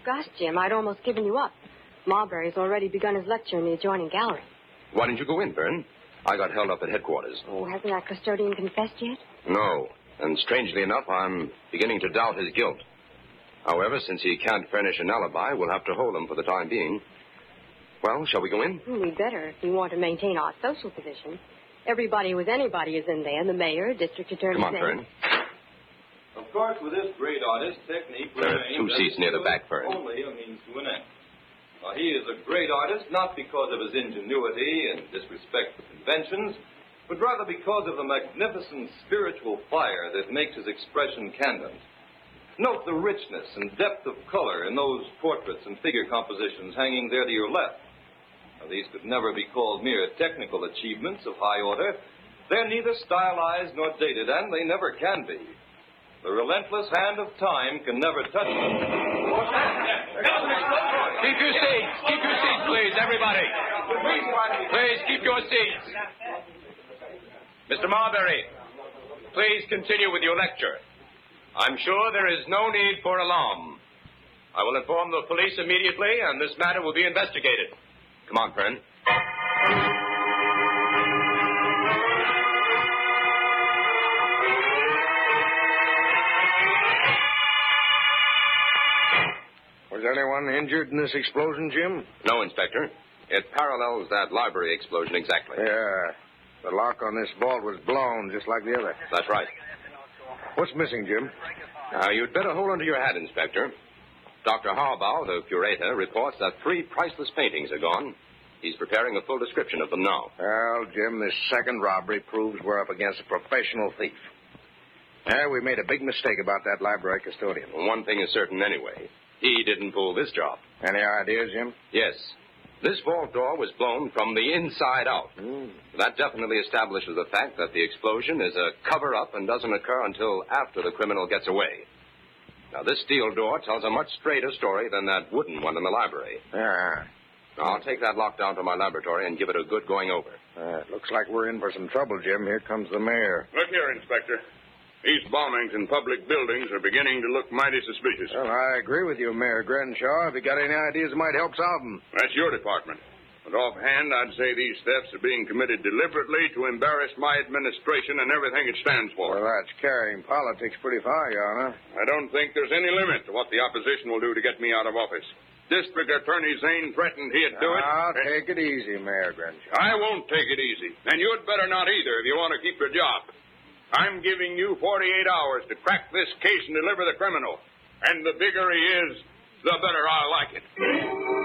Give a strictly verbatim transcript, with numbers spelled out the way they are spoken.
gosh, Jim, I'd almost given you up. Marbury's already begun his lecture in the adjoining gallery. Why didn't you go in, Byrne? I got held up at headquarters. Oh, hasn't that custodian confessed yet? No. And strangely enough, I'm beginning to doubt his guilt. However, since he can't furnish an alibi, we'll have to hold him for the time being. Well, shall we go in? Well, we'd better if we want to maintain our social position. Everybody with anybody is in there. The mayor, district attorney. Come on, Fern. Of course, with this great artist, technique There are two seats near the back, Fern. Only a means to an end. Now, he is a great artist not because of his ingenuity and disrespect for conventions, but rather because of the magnificent spiritual fire that makes his expression candid. Note the richness and depth of color in those portraits and figure compositions hanging there to your left. Now, these could never be called mere technical achievements of high order. They're neither stylized nor dated, and they never can be. The relentless hand of time can never touch them. Keep your seats. Keep your seats, please, everybody. Please keep your seats. Mister Marbury, please continue with your lecture. I'm sure there is no need for alarm. I will inform the police immediately, and this matter will be investigated. Come on, Fern. Was anyone injured in this explosion, Jim? No, Inspector. It parallels that library explosion exactly. Yeah. The lock on this vault was blown just like the other. That's right. What's missing, Jim? Now, you'd better hold on to your hat, Inspector. Doctor Harbaugh, the curator, reports that three priceless paintings are gone. He's preparing a full description of them now. Well, Jim, this second robbery proves we're up against a professional thief. Yeah, we made a big mistake about that library custodian. Well, one thing is certain anyway. He didn't pull this job. Any ideas, Jim? Yes. This vault door was blown from the inside out. Mm. That definitely establishes the fact that the explosion is a cover-up and doesn't occur until after the criminal gets away. Now, this steel door tells a much straighter story than that wooden one in the library. Yeah. Now, I'll take that lock down to my laboratory and give it a good going over. Uh, it looks like we're in for some trouble, Jim. Here comes the mayor. Look here, Inspector. These bombings in public buildings are beginning to look mighty suspicious. Well, I agree with you, Mayor Grenshaw. Have you got any ideas that might help solve them? That's your department. But offhand, I'd say these thefts are being committed deliberately to embarrass my administration and everything it stands for. Well, that's carrying politics pretty far, Your Honor. I don't think there's any limit to what the opposition will do to get me out of office. District Attorney Zane threatened he'd do it. Now, and... take it easy, Mayor Grenshaw. I won't take it easy. And you'd better not either if you want to keep your job. I'm giving you forty-eight hours to crack this case and deliver the criminal. And the bigger he is, the better I like it.